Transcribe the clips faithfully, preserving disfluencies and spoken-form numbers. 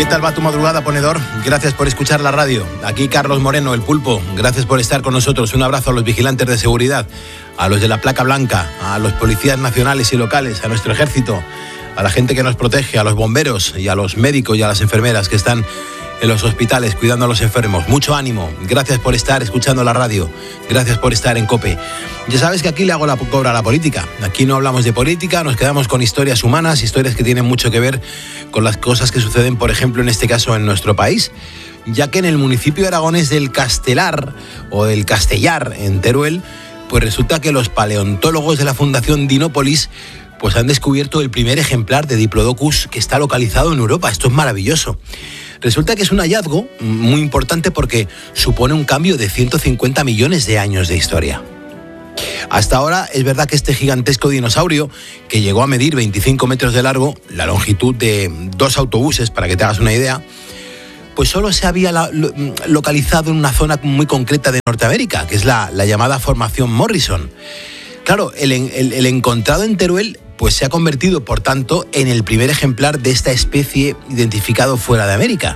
¿Qué tal va tu madrugada, ponedor? Gracias por escuchar la radio. Aquí Carlos Moreno, el Pulpo. Gracias por estar con nosotros. Un abrazo a los vigilantes de seguridad, a los de la placa blanca, a los policías nacionales y locales, a nuestro ejército, a la gente que nos protege, a los bomberos y a los médicos y a las enfermeras que están en los hospitales cuidando a los enfermos. Mucho ánimo. Gracias por estar escuchando la radio. Gracias por estar en COPE. Ya sabes que aquí le hago la cobra a la política. Aquí no hablamos de política, nos quedamos con historias humanas, historias que tienen mucho que ver con las cosas que suceden, por ejemplo, en este caso en nuestro país, ya que en el municipio aragonés del Castelar o del Castellar, en Teruel, pues resulta que los paleontólogos de la Fundación Dinópolis pues han descubierto el primer ejemplar de Diplodocus que está localizado en Europa. Esto es maravilloso. Resulta que es un hallazgo muy importante porque supone un cambio de ciento cincuenta millones de años de historia. Hasta ahora es verdad que este gigantesco dinosaurio, que llegó a medir veinticinco metros de largo, la longitud de dos autobuses, para que te hagas una idea, pues solo se había la, lo, localizado en una zona muy concreta de Norteamérica, que es la, la llamada Formación Morrison. Claro, el, el, el encontrado en Teruel pues se ha convertido, por tanto, en el primer ejemplar de esta especie identificado fuera de América.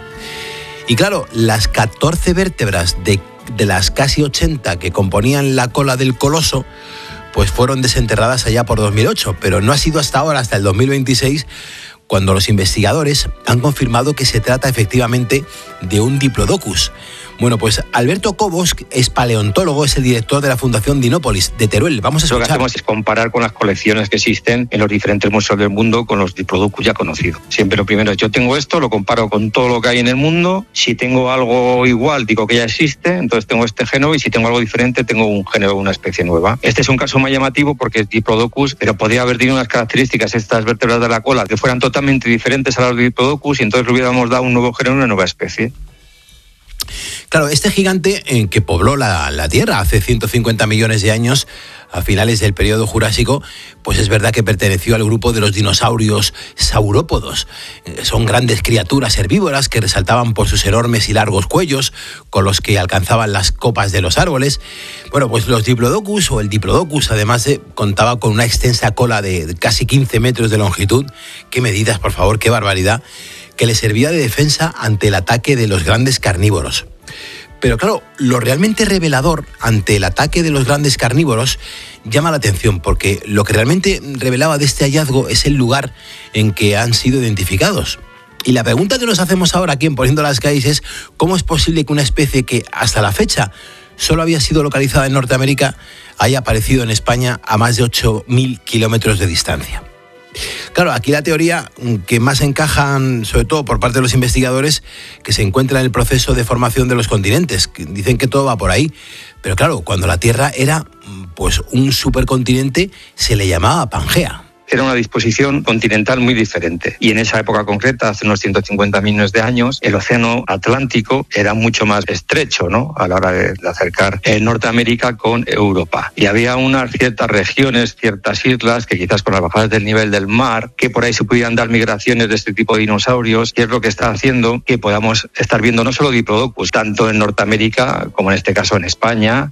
Y claro, las catorce vértebras de, de las casi ochenta que componían la cola del coloso, pues fueron desenterradas allá por dos mil ocho, pero no ha sido hasta ahora, hasta el dos mil veintiséis, cuando los investigadores han confirmado que se trata efectivamente de un Diplodocus. Bueno, pues Alberto Cobos es paleontólogo, es el director de la Fundación Dinópolis de Teruel. Vamos a escuchar. Lo que hacemos es comparar con las colecciones que existen en los diferentes museos del mundo con los Diplodocus ya conocidos. Siempre lo primero es, yo tengo esto, lo comparo con todo lo que hay en el mundo. Si tengo algo igual, digo que ya existe, entonces tengo este género, y si tengo algo diferente, tengo un género, una especie nueva. Este es un caso más llamativo porque es Diplodocus, pero podría haber tenido unas características, estas vértebras de la cola, que fueran totalmente diferentes a las de Diplodocus, y entonces le hubiéramos dado un nuevo género, una nueva especie. Claro, este gigante eh, que pobló la, la Tierra hace ciento cincuenta millones de años, a finales del periodo Jurásico, pues es verdad que perteneció al grupo de los dinosaurios saurópodos. Eh, son grandes criaturas herbívoras que resaltaban por sus enormes y largos cuellos, con los que alcanzaban las copas de los árboles. Bueno, pues los Diplodocus, o el Diplodocus, además eh, contaba con una extensa cola de casi quince metros de longitud. ¡Qué medidas, por favor, qué barbaridad! Que le servía de defensa ante el ataque de los grandes carnívoros. Pero claro, lo realmente revelador ante el ataque de los grandes carnívoros llama la atención, porque lo que realmente revelaba de este hallazgo es el lugar en que han sido identificados. Y la pregunta que nos hacemos ahora aquí en Poniendo las Calles es: ¿cómo es posible que una especie que hasta la fecha solo había sido localizada en Norteamérica haya aparecido en España a más de ocho mil kilómetros de distancia? Claro, aquí la teoría que más encajan, sobre todo por parte de los investigadores, que se encuentra en el proceso de formación de los continentes. Dicen que todo va por ahí, pero claro, cuando la Tierra era pues un supercontinente, se le llamaba Pangea. Era una disposición continental muy diferente. Y en esa época concreta, hace unos ciento cincuenta millones de años, el océano Atlántico era mucho más estrecho, ¿no?, a la hora de acercar Norteamérica con Europa. Y había unas ciertas regiones, ciertas islas, que quizás con las bajadas del nivel del mar, que por ahí se pudieran dar migraciones de este tipo de dinosaurios, que es lo que está haciendo que podamos estar viendo no solo Diplodocus, tanto en Norteamérica como en este caso en España.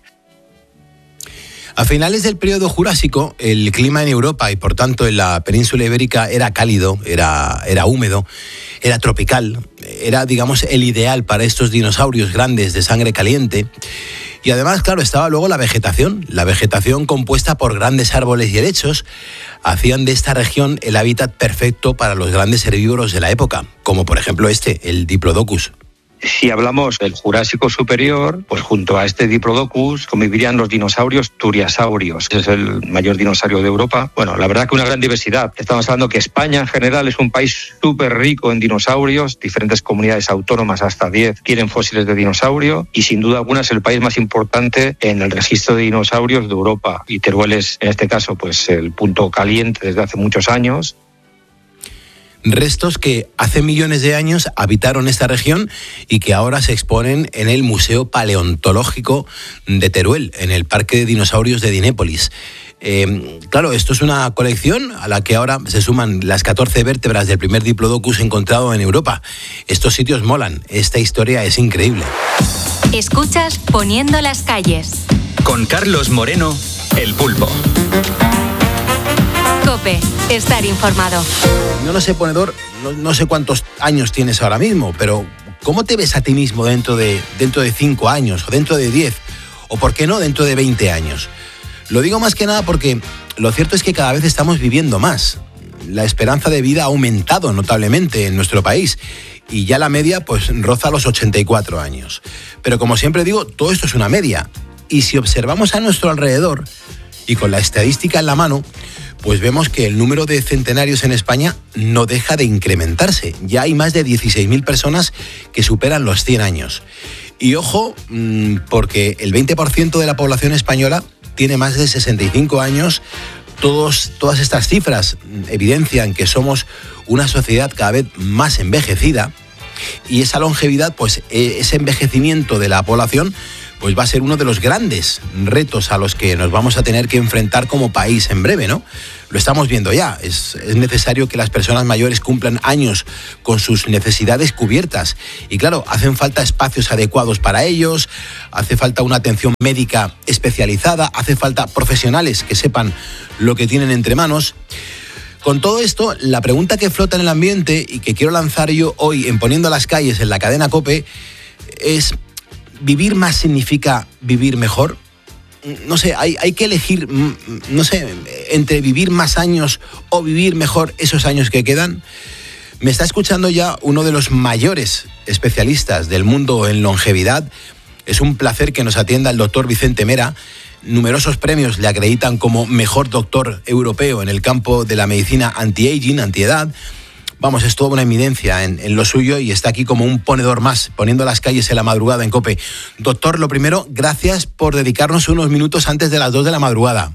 A finales del periodo Jurásico, el clima en Europa y por tanto en la península ibérica era cálido, era, era húmedo, era tropical, era, digamos, el ideal para estos dinosaurios grandes de sangre caliente. Y además, claro, estaba luego la vegetación, la vegetación compuesta por grandes árboles y helechos, hacían de esta región el hábitat perfecto para los grandes herbívoros de la época, como por ejemplo este, el Diplodocus. Si hablamos del Jurásico superior, pues junto a este Diplodocus convivirían los dinosaurios turiasaurios. Es el mayor dinosaurio de Europa. Bueno, la verdad que una gran diversidad. Estamos hablando que España en general es un país súper rico en dinosaurios. Diferentes comunidades autónomas, hasta diez, tienen fósiles de dinosaurio. Y sin duda alguna es el país más importante en el registro de dinosaurios de Europa. Y Teruel es, en este caso, pues el punto caliente desde hace muchos años. Restos que hace millones de años habitaron esta región y que ahora se exponen en el Museo Paleontológico de Teruel, en el Parque de Dinosaurios de Dinópolis. Eh, claro, esto es una colección a la que ahora se suman las catorce vértebras del primer Diplodocus encontrado en Europa. Estos sitios molan, esta historia es increíble. Escuchas Poniendo las Calles. Con Carlos Moreno, el Pulpo. COPE, estar informado. No lo sé, ponedor, no, no sé cuántos años tienes ahora mismo, pero ¿cómo te ves a ti mismo dentro de, dentro de cinco años o dentro de diez? O por qué no dentro de veinte años. Lo digo más que nada porque lo cierto es que cada vez estamos viviendo más. La esperanza de vida ha aumentado notablemente en nuestro país y ya la media pues roza los ochenta y cuatro años. Pero como siempre digo, todo esto es una media. Y si observamos a nuestro alrededor y con la estadística en la mano, pues vemos que el número de centenarios en España no deja de incrementarse. Ya hay más de dieciséis mil personas que superan los cien años. Y ojo, porque el veinte por ciento de la población española tiene más de sesenta y cinco años. Todos, todas estas cifras evidencian que somos una sociedad cada vez más envejecida y esa longevidad, pues ese envejecimiento de la población, pues va a ser uno de los grandes retos a los que nos vamos a tener que enfrentar como país en breve, ¿no? Lo estamos viendo ya. Es, es necesario que las personas mayores cumplan años con sus necesidades cubiertas. Y claro, hacen falta espacios adecuados para ellos, hace falta una atención médica especializada, hace falta profesionales que sepan lo que tienen entre manos. Con todo esto, la pregunta que flota en el ambiente y que quiero lanzar yo hoy en Poniendo las Calles en la cadena COPE es: ¿vivir más significa vivir mejor? No sé, hay, hay que elegir, no sé, entre vivir más años o vivir mejor esos años que quedan. Me está escuchando ya uno de los mayores especialistas del mundo en longevidad. Es un placer que nos atienda el doctor Vicente Mera. Numerosos premios le acreditan como mejor doctor europeo en el campo de la medicina anti-aging, antiedad. Vamos, es toda una eminencia en, en lo suyo y está aquí como un ponedor más, poniendo las calles en la madrugada en COPE. Doctor, lo primero, gracias por dedicarnos unos minutos antes de las dos de la madrugada.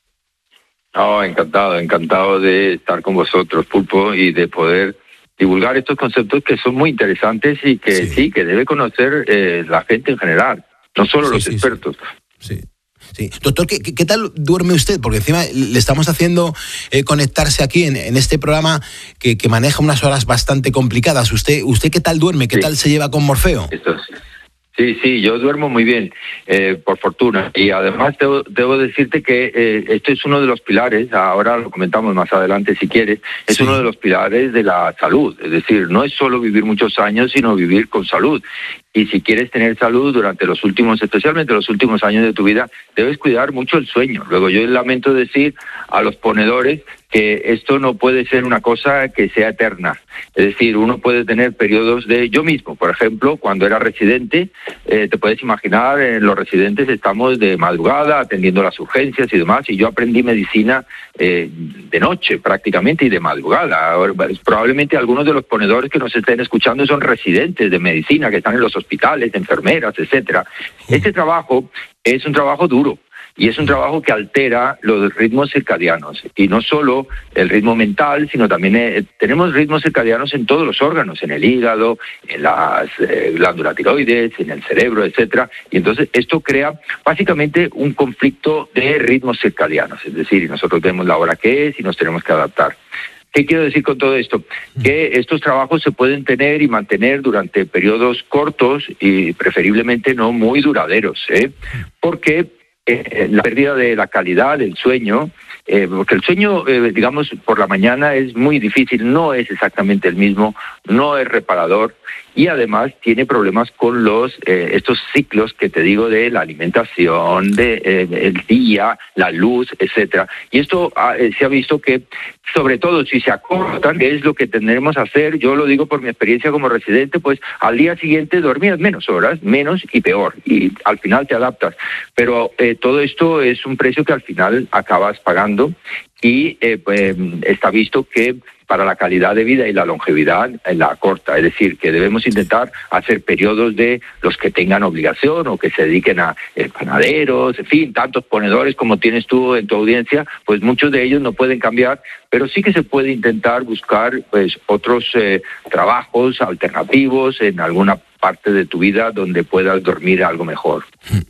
No, encantado, encantado de estar con vosotros, Pulpo, y de poder divulgar estos conceptos que son muy interesantes y que sí, sí que debe conocer eh, la gente en general, no solo sí, los sí, expertos. Sí. sí. Sí. Doctor, ¿qué, ¿qué tal duerme usted? Porque encima le estamos haciendo eh, conectarse aquí en, en este programa que, que maneja unas horas bastante complicadas. ¿Usted usted qué tal duerme? ¿Qué sí. tal se lleva con Morfeo? Esto es... Sí, sí, yo duermo muy bien, eh, por fortuna. Y además debo, debo decirte que eh, este es uno de los pilares, ahora lo comentamos más adelante si quieres, es sí. uno de los pilares de la salud. Es decir, no es solo vivir muchos años, sino vivir con salud. Y si quieres tener salud durante los últimos, especialmente los últimos años de tu vida, debes cuidar mucho el sueño. Luego yo lamento decir a los ponedores que esto no puede ser una cosa que sea eterna. Es decir, uno puede tener periodos de... Yo mismo, por ejemplo, cuando era residente, eh, te puedes imaginar, en los residentes estamos de madrugada atendiendo las urgencias y demás, y yo aprendí medicina eh, de noche prácticamente y de madrugada. Ahora, probablemente algunos de los ponedores que nos estén escuchando son residentes de medicina, que están en los hospitales, enfermeras, etcétera. Este trabajo es un trabajo duro. Y es un trabajo que altera los ritmos circadianos. Y no solo el ritmo mental, sino también eh, tenemos ritmos circadianos en todos los órganos, en el hígado, en las eh, glándulas tiroides, en el cerebro, etcétera. Y entonces esto crea básicamente un conflicto de ritmos circadianos. Es decir, nosotros vemos la hora que es y nos tenemos que adaptar. ¿Qué quiero decir con todo esto? Que estos trabajos se pueden tener y mantener durante periodos cortos y preferiblemente no muy duraderos, ¿eh? Porque Eh, la pérdida de la calidad del sueño, eh, porque el sueño, eh, digamos, por la mañana es muy difícil, no es exactamente el mismo, no es reparador y además tiene problemas con los eh, estos ciclos que te digo de la alimentación, de eh, el día, la luz, etcétera. Y esto eh, se ha visto que, sobre todo si se acortan, que es lo que tendremos que hacer, yo lo digo por mi experiencia como residente, pues al día siguiente dormías menos horas, menos y peor, y al final te adaptas. Pero eh, todo esto es un precio que al final acabas pagando y eh, pues, está visto que para la calidad de vida y la longevidad la corta, es decir, que debemos intentar hacer periodos de los que tengan obligación o que se dediquen a eh, panaderos, en fin, tantos ponedores como tienes tú en tu audiencia, pues muchos de ellos no pueden cambiar, pero sí que se puede intentar buscar pues otros eh, trabajos alternativos en alguna parte de tu vida donde puedas dormir algo mejor.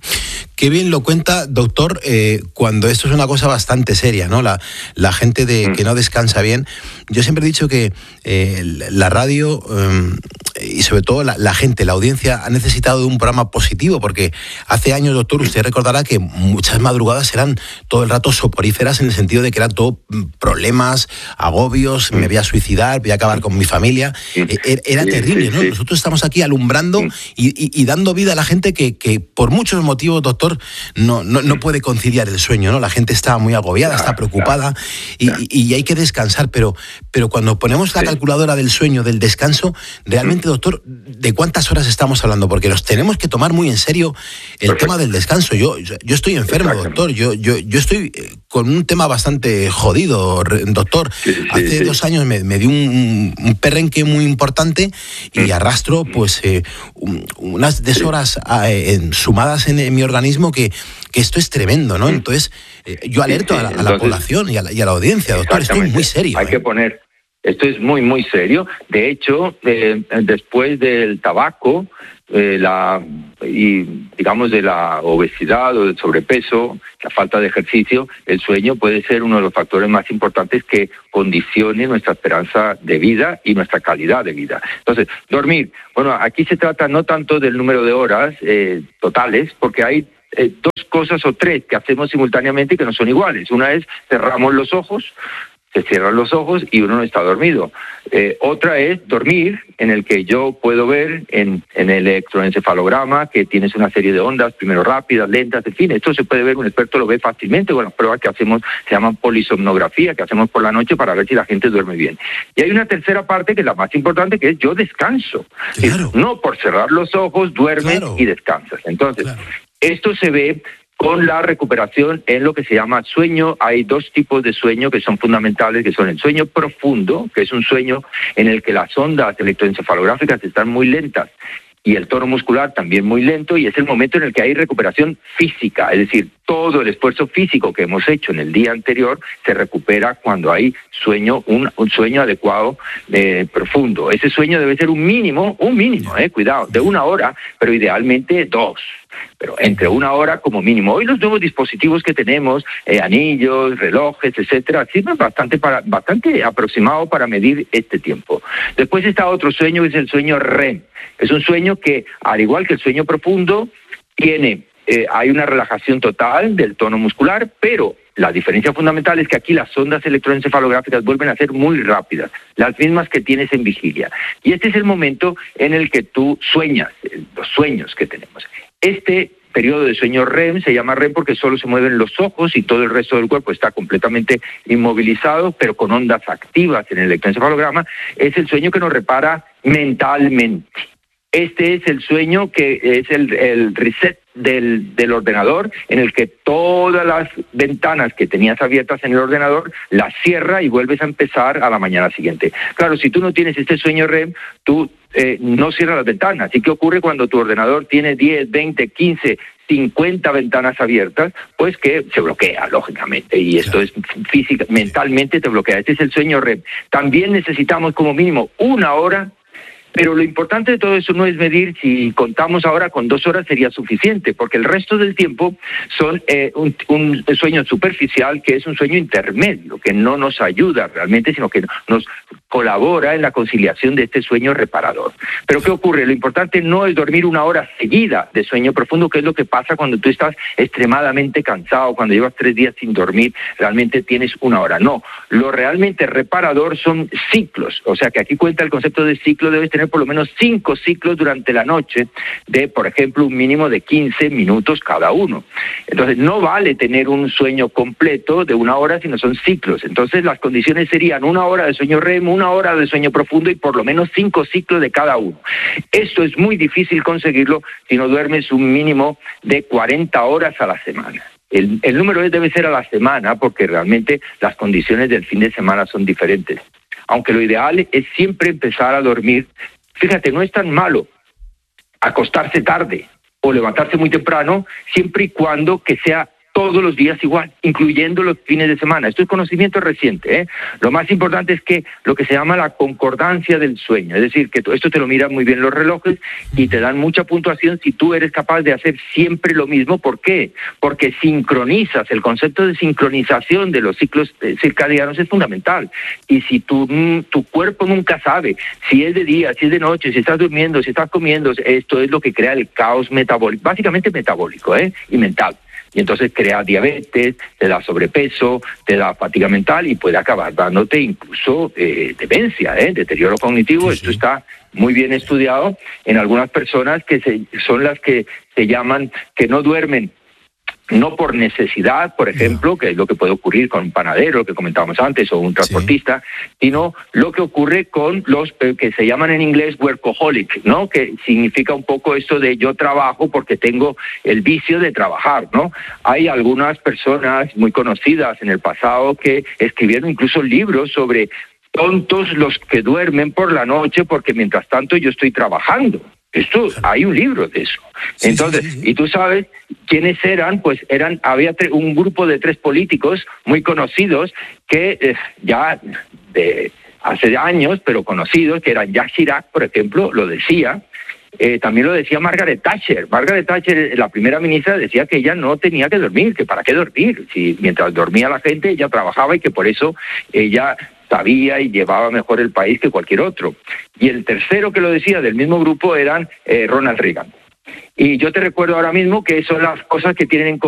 Qué bien lo cuenta, doctor, eh, cuando esto es una cosa bastante seria, ¿no? La, la gente de, que no descansa bien. Yo siempre he dicho que eh, la radio eh, y sobre todo la, la gente, la audiencia ha necesitado de un programa positivo, porque hace años, doctor, usted recordará que muchas madrugadas eran todo el rato soporíferas, en el sentido de que eran todo problemas, agobios, me voy a suicidar, voy a acabar con mi familia. Era terrible, ¿no? Nosotros estamos aquí alumbrando y, y, y dando vida a la gente que, que por muchos motivos, doctor, no, no, no puede conciliar el sueño, ¿no? La gente está muy agobiada, está preocupada y, y hay que descansar, pero, pero cuando ponemos la calculadora del sueño, del descanso, realmente, doctor, ¿de cuántas horas estamos hablando? Porque nos tenemos que tomar muy en serio el Perfecto. tema del descanso. Yo, yo, yo estoy enfermo, doctor, yo, yo, yo estoy con un tema bastante jodido, doctor. Sí, sí, Hace sí. dos años me, me dio un, un perrenque muy importante y arrastro pues eh, un, unas deshoras eh, sumadas en, en mi organismo que, que esto es tremendo, ¿no? Entonces, eh, yo alerto a la, a la población y a la, y a la audiencia, doctor, esto es muy serio. Hay ¿eh? que poner, esto es muy, muy serio. De hecho, eh, después del tabaco, eh, la y digamos de la obesidad o del sobrepeso, la falta de ejercicio, el sueño puede ser uno de los factores más importantes que condicione nuestra esperanza de vida y nuestra calidad de vida. Entonces, dormir. Bueno, aquí se trata no tanto del número de horas eh, totales, porque hay eh, dos cosas o tres que hacemos simultáneamente y que no son iguales. Una es cerramos los ojos, se cierran los ojos y uno no está dormido. Eh, otra es dormir, en el que yo puedo ver en, en el electroencefalograma que tienes una serie de ondas, primero rápidas, lentas, en fin, esto se puede ver, un experto lo ve fácilmente con las pruebas que hacemos, se llaman polisomnografía, que hacemos por la noche para ver si la gente duerme bien. Y hay una tercera parte que es la más importante, que es yo descanso. Claro. No por cerrar los ojos, duermes Claro. y descansas. Entonces, Claro. esto se ve con la recuperación en lo que se llama sueño. Hay dos tipos de sueño que son fundamentales, que son el sueño profundo, que es un sueño en el que las ondas electroencefalográficas están muy lentas y el tono muscular también muy lento, y es el momento en el que hay recuperación física, es decir, todo el esfuerzo físico que hemos hecho en el día anterior se recupera cuando hay sueño, un, un sueño adecuado, eh, profundo. Ese sueño debe ser un mínimo, un mínimo, eh, cuidado, de una hora, pero idealmente dos. Pero entre una hora como mínimo. Hoy los nuevos dispositivos que tenemos, eh, anillos, relojes, etcétera, sirven bastante para, bastante aproximado para medir este tiempo. Después está otro sueño, que es el sueño R E M. Es un sueño que, al igual que el sueño profundo, tiene, eh, hay una relajación total del tono muscular, pero la diferencia fundamental es que aquí las ondas electroencefalográficas vuelven a ser muy rápidas, las mismas que tienes en vigilia. Y este es el momento en el que tú sueñas, los sueños que tenemos. Este periodo de sueño R E M se llama R E M porque solo se mueven los ojos y todo el resto del cuerpo está completamente inmovilizado, pero con ondas activas en el electroencefalograma. Es el sueño que nos repara mentalmente. Este es el sueño que es el, el reset del, del ordenador, en el que todas las ventanas que tenías abiertas en el ordenador las cierra y vuelves a empezar a la mañana siguiente. Claro, si tú no tienes este sueño R E M, tú eh, no cierras las ventanas. ¿Y qué ocurre cuando tu ordenador tiene diez, veinte, quince, cincuenta ventanas abiertas? Pues que se bloquea, lógicamente, y esto es física, mentalmente te bloquea. Este es el sueño R E M. También necesitamos como mínimo una hora. Pero lo importante de todo eso no es medir si contamos ahora con dos horas sería suficiente, porque el resto del tiempo son eh, un, un sueño superficial, que es un sueño intermedio, que no nos ayuda realmente, sino que nos colabora en la conciliación de este sueño reparador. Pero ¿qué ocurre? Lo importante no es dormir una hora seguida de sueño profundo, que es lo que pasa cuando tú estás extremadamente cansado, cuando llevas tres días sin dormir, realmente tienes una hora. No, lo realmente reparador son ciclos, o sea que aquí cuenta el concepto de ciclo, debes tener por lo menos cinco ciclos durante la noche de, por ejemplo, un mínimo de quince minutos cada uno. Entonces, no vale tener un sueño completo de una hora, sino son ciclos. Entonces, las condiciones serían una hora de sueño R E M, una hora de sueño profundo y por lo menos cinco ciclos de cada uno. Esto es muy difícil conseguirlo si no duermes un mínimo de cuarenta horas a la semana. El, el número debe ser a la semana, porque realmente las condiciones del fin de semana son diferentes. Aunque lo ideal es siempre empezar a dormir. Fíjate, no es tan malo acostarse tarde o levantarse muy temprano, siempre y cuando que sea todos los días igual, incluyendo los fines de semana. Esto es conocimiento reciente, ¿eh? Lo más importante es que lo que se llama la concordancia del sueño, es decir, que esto te lo miran muy bien los relojes y te dan mucha puntuación si tú eres capaz de hacer siempre lo mismo. ¿Por qué? Porque sincronizas, el concepto de sincronización de los ciclos circadianos es fundamental. Y si tu, tu cuerpo nunca sabe si es de día, si es de noche, si estás durmiendo, si estás comiendo, esto es lo que crea el caos metabólico, básicamente metabólico, ¿eh? Y mental. Y entonces crea diabetes, te da sobrepeso, te da fatiga mental y puede acabar dándote incluso eh, demencia, ¿eh? Deterioro cognitivo. Sí, Esto sí. Está muy bien estudiado en algunas personas que se, son las que se llaman, que no duermen, no por necesidad, por ejemplo, que es lo que puede ocurrir con un panadero, lo que comentábamos antes, o un transportista, sí. Sino lo que ocurre con los que se llaman en inglés workaholic, ¿no? Que significa un poco esto de yo trabajo porque tengo el vicio de trabajar, ¿no? Hay algunas personas muy conocidas en el pasado que escribieron incluso libros sobre tontos los que duermen por la noche porque mientras tanto yo estoy trabajando. Esto, hay un libro de eso. Sí, Entonces, sí, sí, sí. Y tú sabes quiénes eran, pues eran, había tre- un grupo de tres políticos muy conocidos que eh, ya de hace años, pero conocidos, que eran Jacques Chirac, por ejemplo, lo decía. Eh, también lo decía Margaret Thatcher. Margaret Thatcher, la primera ministra, decía que ella no tenía que dormir, que para qué dormir, si mientras dormía la gente ella trabajaba y que por eso ella sabía y llevaba mejor el país que cualquier otro. Y el tercero que lo decía del mismo grupo eran eh, Ronald Reagan. Y yo te recuerdo ahora mismo que son las cosas que tienen en común